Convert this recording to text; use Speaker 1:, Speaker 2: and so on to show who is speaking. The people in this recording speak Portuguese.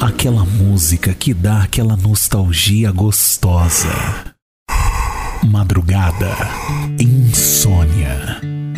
Speaker 1: Aquela música que dá aquela nostalgia gostosa. Madrugada, insônia.